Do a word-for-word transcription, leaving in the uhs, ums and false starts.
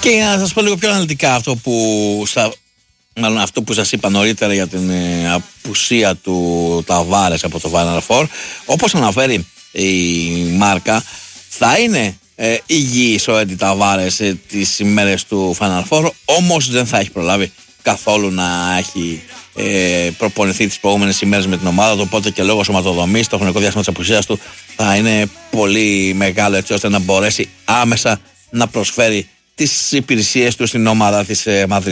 Και να σας πω λίγο πιο αναλυτικά αυτό που, στα, μάλλον αυτό που σας είπα νωρίτερα για την ε, απουσία του Ταβάρες από το Final Four. Όπως αναφέρει η Μάρκα, θα είναι ε, υγιής ο Έντι Ταβάρες ε, τις ημέρες του Final Four, όμως δεν θα έχει προλάβει καθόλου να έχει ε, προπονηθεί τις προηγούμενες ημέρες με την ομάδα του, οπότε και λόγω σωματοδομής το χρονικό διάστημα της απουσίας του θα είναι πολύ μεγάλο, έτσι ώστε να μπορέσει άμεσα να προσφέρει τις υπηρεσίες του στην ομάδα της ε, Μαδρίτης.